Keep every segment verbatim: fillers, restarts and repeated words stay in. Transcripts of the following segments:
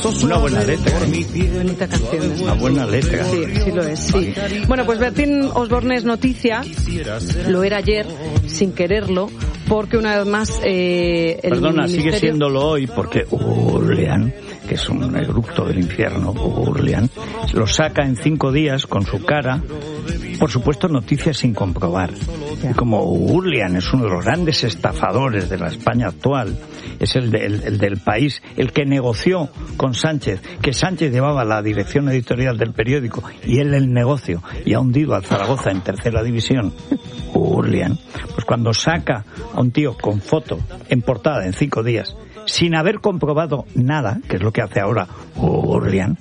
Una buena letra. Bonita canción. Una buena letra. Sí, sí lo es, sí. Bueno, pues Bertín Osborne es noticia, lo era ayer, sin quererlo, porque una vez más... Eh, el Perdona, ministerio... sigue siéndolo hoy porque Urlian, que es un eructo del infierno, Urlian, lo saca en cinco días con su cara, por supuesto noticias sin comprobar. Y como Urlian es uno de los grandes estafadores de la España actual, es el, de, el, el del país, el que negoció con Sánchez, que Sánchez llevaba la dirección editorial del periódico y él el negocio, y ha hundido al Zaragoza en tercera división, Urlian, pues cuando saca a un tío con foto en portada en cinco días, sin haber comprobado nada, que es lo que hace ahora Urlian,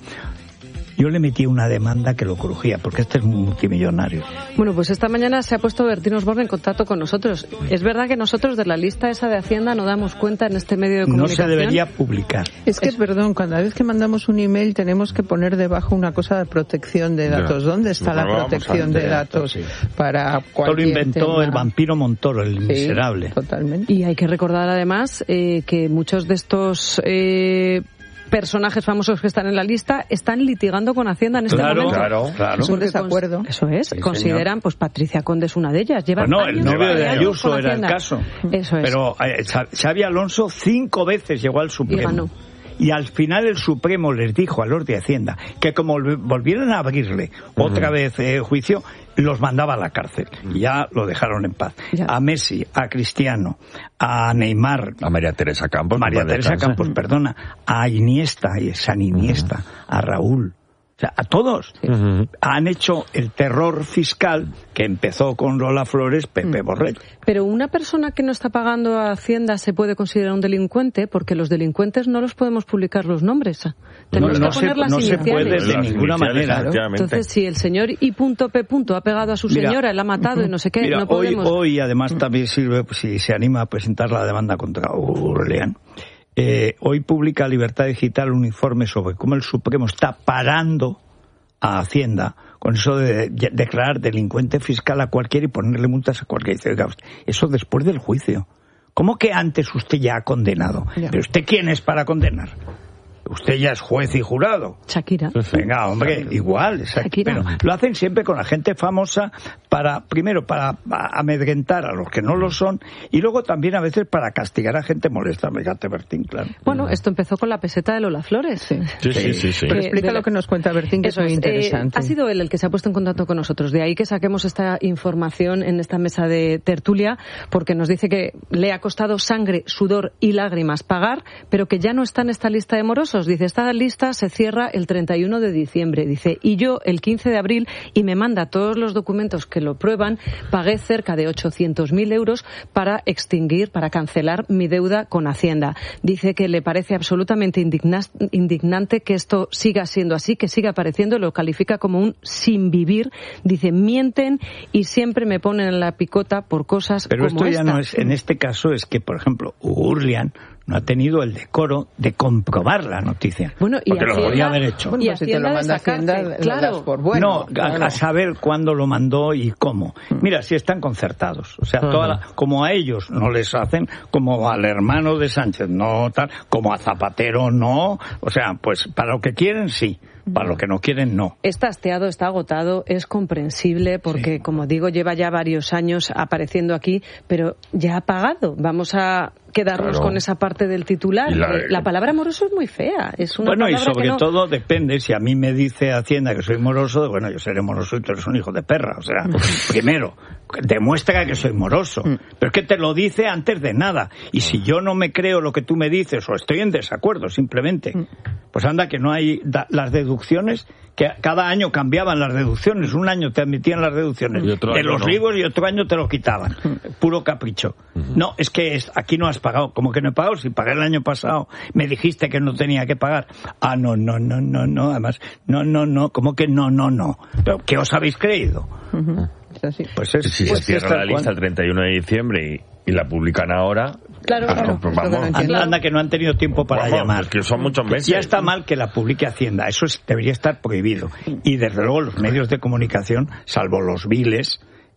yo le metí una demanda que lo crujía, porque este es multimillonario. Bueno, pues esta mañana se ha puesto Bertín Osborne en contacto con nosotros. Es verdad que nosotros de la lista esa de Hacienda no damos cuenta en este medio de comunicación. No se debería publicar. Es que, perdón, cada vez que mandamos un email tenemos que poner debajo una cosa de protección de datos. ¿Dónde está la protección de datos para cualquier Esto lo inventó tema? el vampiro Montoro, el Sí, miserable. Totalmente. Y hay que recordar además eh, que muchos de estos... Eh, personajes famosos que están en la lista están litigando con Hacienda en este claro, momento. Claro, claro. Es un desacuerdo. Eso es. Sí, consideran, señor. pues Patricia Conde es una de ellas. Lleva Bueno, años el novio de litigando Ayuso con era Hacienda. el caso. Eso es. Pero eh, Xavi Alonso cinco veces llegó al Supremo. Y ganó. Y al final el Supremo les dijo a los de Hacienda que como volvieran a abrirle uh-huh. otra vez eh, juicio, los mandaba a la cárcel. Y ya lo dejaron en paz. Ya. A Messi, a Cristiano, a Neymar, a María Teresa Campos, María Teresa Campos, perdona, a Iniesta, y San Iniesta, uh-huh. a Raúl. O sea, a todos uh-huh. han hecho el terror fiscal que empezó con Lola Flores, Pepe Borrell. Pero una persona que no está pagando a Hacienda se puede considerar un delincuente, porque los delincuentes no los podemos publicar los nombres. Tenemos no, no que poner se, las no iniciales. se puede de las ninguna manera. Entonces, si el señor I P ha pegado a su mira, señora, la ha matado y no sé qué, mira, no podemos... Hoy, hoy además también sirve, pues, si se anima a presentar la demanda contra Urlian. Eh, hoy publica Libertad Digital un informe sobre cómo el Supremo está parando a Hacienda con eso de, de declarar delincuente fiscal a cualquiera y ponerle multas a cualquiera. Eso después del juicio. ¿Cómo que antes usted ya ha condenado? Ya. ¿Pero usted quién es para condenar? Usted ya es juez y jurado. Shakira. Venga, hombre, igual. Shakira. Pero lo hacen siempre con la gente famosa para, primero, para amedrentar a los que no lo son y luego también a veces para castigar a gente molesta. Fíjate, Bertín, claro. Bueno, esto empezó con la peseta de Lola Flores. Sí, sí, sí. sí, sí. Pero explica de... lo que nos cuenta Bertín, que Eso es muy interesante. Eh, ha sido él el que se ha puesto en contacto con nosotros. De ahí que saquemos esta información en esta mesa de tertulia, porque nos dice que le ha costado sangre, sudor y lágrimas pagar, pero que ya no está en esta lista de morosos. Dice, esta lista se cierra el treinta y uno de diciembre. Dice, y yo el quince de abril, y me manda todos los documentos que lo prueban, pagué cerca de ochocientos mil euros para extinguir, para cancelar mi deuda con Hacienda. Dice que le parece absolutamente indigna- indignante que esto siga siendo así, que siga apareciendo, lo califica como un sin vivir. Dice, mienten y siempre me ponen en la picota por cosas Pero como esto ya esta. no es, en este caso es que, por ejemplo, Urlian no ha tenido el decoro de comprobar la noticia. Bueno, y porque Hacienda, lo podía haber hecho. Bueno, y pues si te lo manda Hacienda, claro. Por bueno, no, claro. a, a saber cuándo lo mandó y cómo. Mira, si están concertados. O sea, uh-huh. toda la, como a ellos no les hacen, como al hermano de Sánchez no tal, como a Zapatero no. O sea, pues para lo que quieren sí. Para lo que no quieren, no. Está hastiado, está agotado, es comprensible porque, sí. como digo, lleva ya varios años apareciendo aquí, pero ya ha pagado. Vamos a quedarnos claro. con esa parte del titular. La, la palabra moroso es muy fea. Es una bueno, y sobre que no... todo depende. Si a mí me dice Hacienda que soy moroso, bueno, yo seré moroso y tú eres un hijo de perra. O sea, primero, demuestra que soy moroso. Pero es que te lo dice antes de nada. Y si yo no me creo lo que tú me dices o estoy en desacuerdo simplemente, pues anda que no hay da- las deducciones, que cada año cambiaban las deducciones. Un año te admitían las deducciones de los no. libros y otro año te lo quitaban. Puro capricho. Uh-huh. No, es que es, aquí no has pagado. ¿Cómo que no he pagado? Si pagué el año pasado, me dijiste que no tenía que pagar. Ah, no, no, no, no, no. Además, no, no, no. ¿Cómo que no, no, no? ¿Pero qué os habéis creído? Uh-huh. Es así. Pues es, si pues se cierra la lista el treinta y uno de diciembre y, y la publican ahora... Claro, pues, claro. Pues vamos. Anda, anda que no han tenido tiempo para vamos, llamar. Es que son muchos meses. Ya está mal que la publique Hacienda. Eso es, debería estar prohibido. Y desde luego los medios de comunicación, salvo los viles,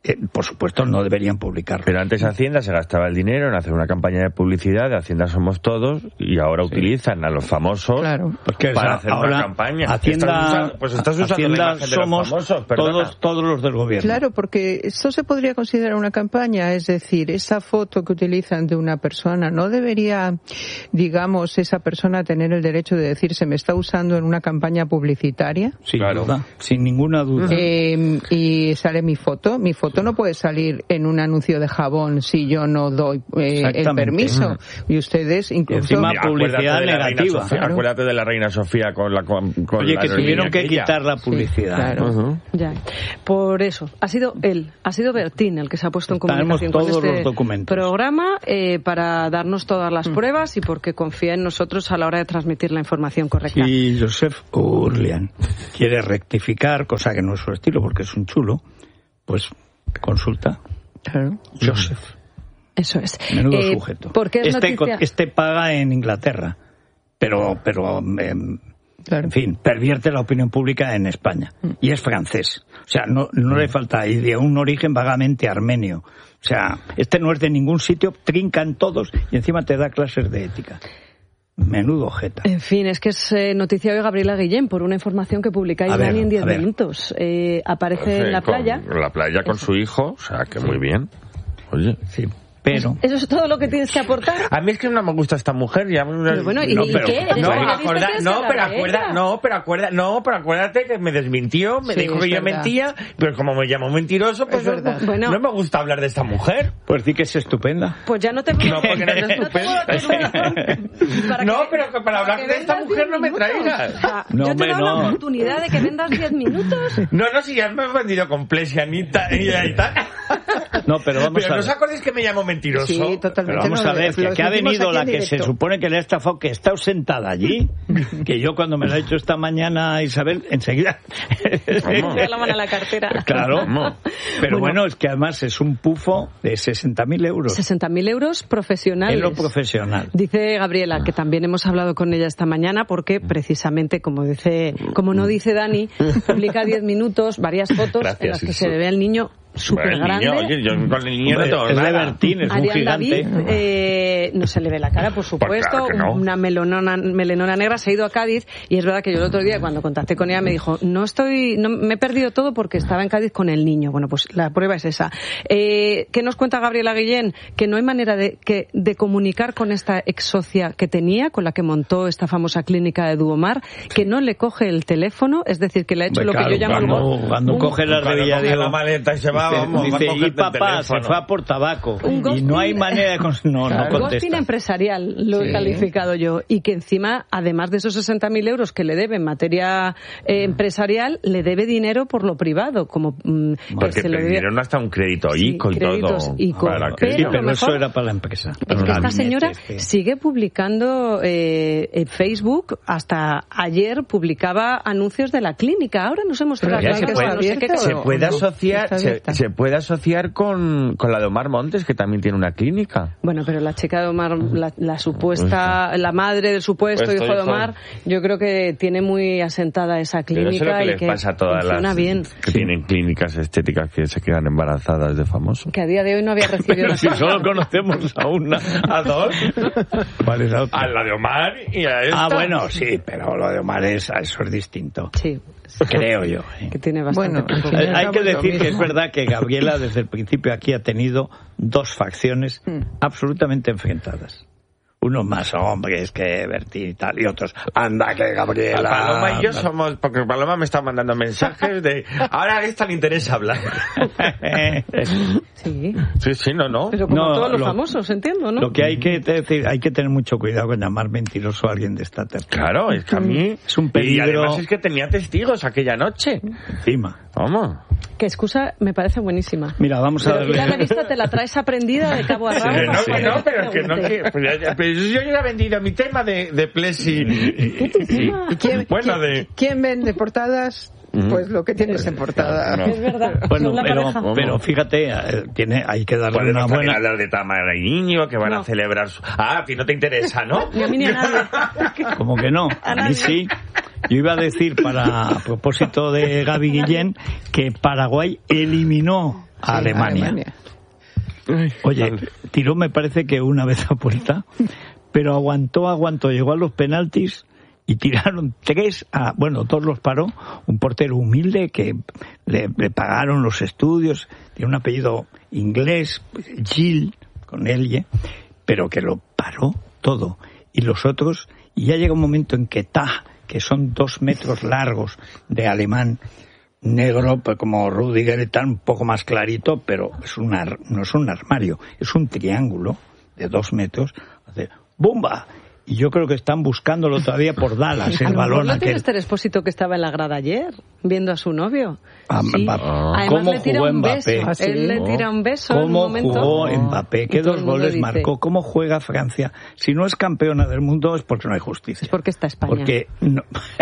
eh, por supuesto no deberían publicarlo. Pero antes Hacienda se gastaba el dinero en hacer una campaña de publicidad de Hacienda Somos Todos y ahora sí. utilizan a los famosos claro. Porque para hacer una campaña. Hacienda, estás usando, pues estás usando Hacienda la imagen de somos los famosos, perdona. todos, todos los del gobierno. Claro, porque esto se podría considerar una campaña, es decir, esa foto que utilizan de una persona, ¿no debería, digamos, esa persona tener el derecho de decir se me está usando en una campaña publicitaria? Sin claro. duda, sin ninguna duda. Eh, y sale mi foto. Mi foto no puede salir en un anuncio de jabón si yo no doy eh, el permiso. Y ustedes incluso... Y encima publicidad negativa. Sofía, claro. Acuérdate de la reina Sofía con la... Con, con Oye, la que tuvieron que aquella. quitar la publicidad. Sí, claro. Uh-huh. Ya. Por eso, ha sido él, ha sido Bertín el que se ha puesto en Tenemos comunicación todos con este los documentos. programa eh, para darnos todas las mm. pruebas y porque confía en nosotros a la hora de transmitir la información correcta. Y Josep Urlian quiere rectificar, cosa que no es su estilo porque es un chulo, pues consulta. Claro. Joseph. Eso es. Menudo eh, sujeto. Porque es este, noticia... este paga en Inglaterra, pero, pero eh, claro. en fin, pervierte la opinión pública en España. Mm. Y es francés. O sea, no, no mm. le falta, y de un origen vagamente armenio. O sea, este no es de ningún sitio, trincan todos y encima te da clases de ética. Menudo jeta. En fin, es que es eh, noticia de Gabriela Guillén por una información que publicáis Dani en diez minutos. Eh, aparece pues, eh, en la playa. En la playa con Eso. su hijo, o sea, que sí. muy bien. Oye. Sí. Pero... ¿Eso es todo lo que tienes que aportar? A mí es que no me gusta esta mujer. Ya... Pero bueno, ¿y, no, ¿y pero, qué? No, acorda, no, pero acuerda, no, pero acuerda, no, pero acuérdate que me desmintió, me sí, dijo que yo verdad. mentía, pero como me llamó mentiroso, pues no, bueno, no me gusta hablar de esta mujer. Pues sí que es estupenda. Pues ya no te... No, porque no es estupenda. No, no, pero que para hablar de esta mujer no me traigas. No, yo te doy la oportunidad de que vendas diez minutos. No, no, si ya me he vendido con Plesianita y tal. No, pero vamos pero a ver. ¿no os acordáis que me llamó mentiroso? Sí, totalmente. Pero vamos no, a ver, que aquí ha venido la que se supone que le ha estafado, que está sentada allí, que yo cuando me lo ha hecho esta mañana Isabel, enseguida... Me da la mano a la cartera. Claro, no. Pero bueno, bueno, es que además es un pufo de sesenta mil euros. sesenta mil euros profesionales. En lo profesional. Dice Gabriela, que también hemos hablado con ella esta mañana, porque precisamente, como dice, como no dice Dani, publica diez minutos, varias fotos Gracias, en las que se le ve al niño súper grande. Oye, yo con el niño no tengo es nada. Bertín, es un gigante. David, eh, no se le ve la cara, por supuesto, pues claro que no. Una melonona, melenona negra, se ha ido a Cádiz, y es verdad que yo el otro día cuando contacté con ella me dijo, no estoy, no, me he perdido todo porque estaba en Cádiz con el niño. Bueno, pues la prueba es esa. Eh, ¿Qué nos cuenta Gabriela Guillén? Que no hay manera de, que, de comunicar con esta ex socia que tenía, con la que montó esta famosa clínica de Duomar, que no le coge el teléfono, es decir, que le ha hecho Hombre, lo claro, que yo llamo... Cuando, un, cuando un, coge la revilla de la maleta y se va, vamos, dice, va a y papá se fue a por tabaco y no hay manera de cons- no, claro. no contesta. Ghosting empresarial lo sí. he calificado yo, y que encima, además de esos sesenta mil euros que le debe en materia eh, empresarial, le debe dinero por lo privado, como mm, porque que se le dieron hasta un crédito sí, ICO y todo ICO. Para pero, sí, pero mejor, eso era para la empresa. Es que esta señora este. sigue publicando eh, en Facebook, hasta ayer publicaba anuncios de la clínica. Ahora nos hemos trasladado se puede, no sé qué se puede asociar se, se puede asociar con, con la de Omar Montes, que también tiene una clínica. Bueno, pero la chica de Omar, la, la supuesta, la madre del supuesto pues hijo de Omar, yo creo que tiene muy asentada esa clínica que y les que pasa a todas funciona las bien. Que sí. tienen clínicas estéticas que se quedan embarazadas de famosos. Que a día de hoy no había recibido pero si solo conocemos a una, a dos, ¿cuál es la otra? A la de Omar y a esta. Ah, bueno, sí, pero lo de Omar es, eso es distinto. Sí. Creo yo. ¿eh? Que tiene bastante bueno, hay, hay que decir que es verdad que Gabriela desde el principio aquí ha tenido dos facciones mm. absolutamente enfrentadas. Unos más hombres que Bertín y tal, y otros, anda que Gabriela... Paloma y yo somos, porque Paloma me está mandando mensajes de, ahora a esta le interesa hablar. Sí. Sí, sí, no, no. Pero como no, todos los lo, famosos, entiendo, ¿no? Lo que hay que decir, hay que tener mucho cuidado con llamar mentiroso a alguien de esta tercera. Claro, es que a mí... Es un peligro... Y además es que tenía testigos aquella noche. Encima. Vamos. Que excusa me parece buenísima. Mira, vamos pero a darle... la revista te la traes aprendida de cabo a rabo. Sí, no, sí. no, pero que no, que... Pero, pero yo ya he vendido mi tema de, de Plesi. ¿Y quién, bueno, ¿quién, de... ¿quién vende portadas? Pues lo que tienes en portada. No. Es verdad. Bueno, pero, pero fíjate, tiene, hay que darle una buena... hablar de Tamara y Niño, que van no. a celebrar su... Ah, a ti no te interesa, ¿no? Ni a mí ni a nadie. Como que no, a, a mí sí. Yo iba a decir, para a propósito de Gaby Guillén, que Paraguay eliminó a Alemania. Alemania. Oye, tiró me parece que una vez a puerta, pero aguantó, aguantó, llegó a los penaltis y tiraron tres, a, bueno, dos los paró, un portero humilde que le, le pagaron los estudios, tiene un apellido inglés, Gil, con L, pero que lo paró todo. Y los otros, y ya llega un momento en que Ta, que son dos metros largos de alemán, negro, pues como Rudiger y tal, un poco más clarito, pero es un ar, no es un armario, es un triángulo de dos metros, hace ¡bumba! Y yo creo que están buscándolo todavía por Dallas, el balón aquel. ¿No este Expósito que estaba en la grada ayer, viendo a su novio? Ah, sí. Además ¿Cómo le tira jugó un Mbappé? Beso. ¿Ah, sí? Él le tira un beso en un ¿Cómo momento? jugó Mbappé? ¿Qué dos goles dice... marcó? ¿Cómo juega Francia? Si no es campeona del mundo es porque no hay justicia. Es porque está España. Porque no.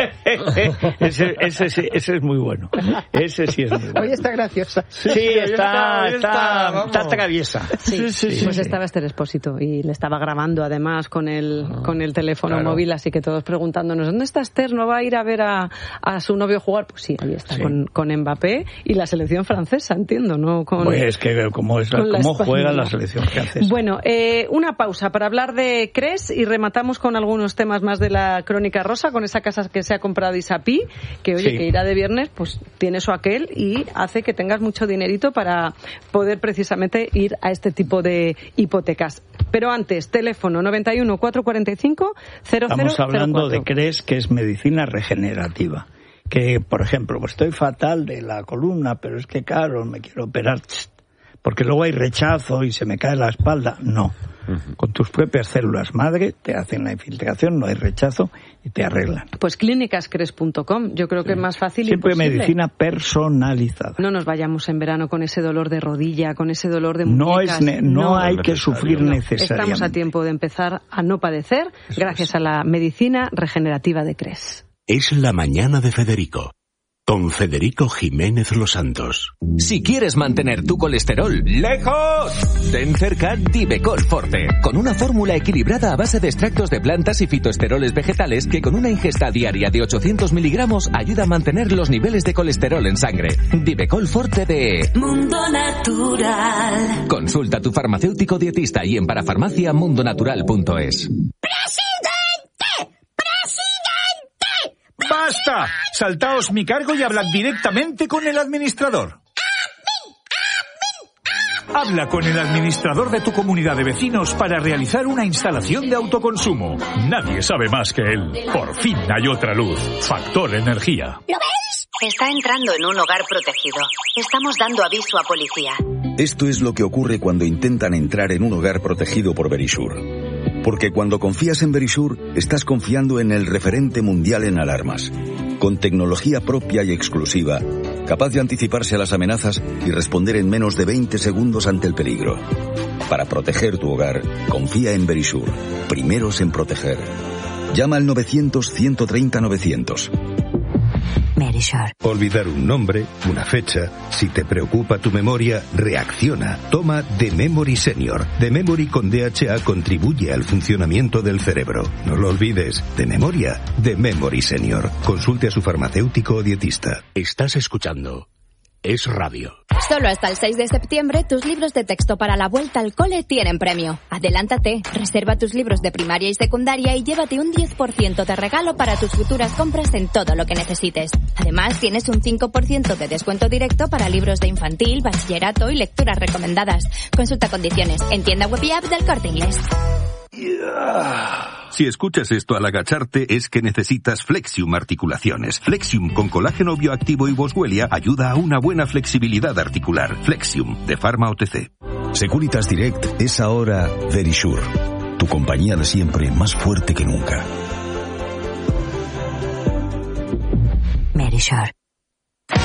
ese, ese, ese, ese es muy bueno. Ese sí es muy bueno. Hoy está graciosa. Sí, está, está, está, está traviesa. Sí, sí, sí, pues sí. Estaba Esther Expósito y le estaba grabando además con el, con el teléfono claro. móvil, así que todos preguntándonos, ¿dónde está Esther? ¿No va a ir a ver a, a su novio jugar? Pues sí, ahí está, sí. con, con Mbappé y la selección francesa, entiendo, ¿no? Con, pues es que cómo, es la, cómo la juega la selección francesa. Bueno, eh, una pausa para hablar de Cres y rematamos con algunos temas más de la Crónica Rosa, con esa casa que se ha comprado Isapi, que oye, sí. que irá de viernes, pues tiene eso aquel y hace que tengas mucho dinerito para poder precisamente ir a este tipo de hipotecas. Pero antes, teléfono noventa y uno, cuatrocientos cuarenta y cinco, cero cero cero cuatro. Estamos hablando de Cres, que es medicina regenerativa. Que, por ejemplo, pues estoy fatal de la columna, pero es que, claro, me quiero operar, porque luego hay rechazo y se me cae la espalda. No. Uh-huh. Con tus propias células madre te hacen la infiltración, no hay rechazo y te arreglan. Pues clínicas cres punto com, yo creo que sí. es más fácil. Siempre imposible. Medicina personalizada. No nos vayamos en verano con ese dolor de rodilla, con ese dolor de muñecas. No, es ne- no, no hay que sufrir no. necesariamente. Estamos a tiempo de empezar a no padecer Eso gracias es. a la medicina regenerativa de Cres. Es la mañana de Federico, con Federico Jiménez Los Santos. Si quieres mantener tu colesterol lejos, ten cerca Divecol Forte, con una fórmula equilibrada a base de extractos de plantas y fitoesteroles vegetales que con una ingesta diaria de ochocientos miligramos ayuda a mantener los niveles de colesterol en sangre. Divecol Forte de Mundo Natural. Consulta a tu farmacéutico dietista y en parafarmacia mundonatural punto es. ¡Basta! Saltaos mi cargo y hablad directamente con el administrador. Habla con el administrador de tu comunidad de vecinos para realizar una instalación de autoconsumo. Nadie sabe más que él. Por fin hay otra luz. Factor Energía. ¿Lo veis? Está entrando en un hogar protegido. Estamos dando aviso a policía. Esto es lo que ocurre cuando intentan entrar en un hogar protegido por Verisure. Porque cuando confías en Verisure, estás confiando en el referente mundial en alarmas. Con tecnología propia y exclusiva, capaz de anticiparse a las amenazas y responder en menos de veinte segundos ante el peligro. Para proteger tu hogar, confía en Verisure. Primeros en proteger. Llama al novecientos, ciento treinta, novecientos. Verisure. Olvidar un nombre, una fecha. Si te preocupa tu memoria, reacciona. Toma The Memory Senior. The Memory con D H A contribuye al funcionamiento del cerebro. No lo olvides. De memoria, The Memory Senior. Consulte a su farmacéutico o dietista. Estás escuchando Es Radio. Solo hasta el seis de septiembre, tus libros de texto para la vuelta al cole tienen premio. Adelántate, reserva tus libros de primaria y secundaria y llévate un diez por ciento de regalo para tus futuras compras en todo lo que necesites. Además, tienes un cinco por ciento de descuento directo para libros de infantil, bachillerato y lecturas recomendadas. Consulta condiciones en tienda web y app del Corte Inglés. Si escuchas esto al agacharte es que necesitas Flexium Articulaciones. Flexium con colágeno bioactivo y boswellia ayuda a una buena flexibilidad articular. Flexium de Pharma O T C. Securitas Direct es ahora Verisure. Tu compañía de siempre más fuerte que nunca. Verisure.